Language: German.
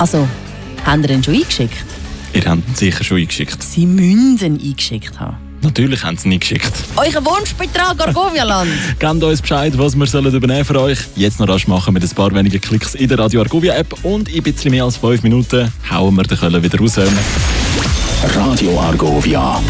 Also, haben ihr ihn schon eingeschickt? Ihr habt ihn sicher schon eingeschickt. Sie müssen ihn eingeschickt haben. Natürlich haben sie ihn eingeschickt. Euer Wunschbetrag Argovialand. Gebt uns Bescheid, was wir übernehmen für euch. Jetzt noch rasch machen mit ein paar wenigen Klicks in der Radio Argovia App und in ein bisschen mehr als 5 Minuten hauen wir den Köln wieder raus. Radio Argovia.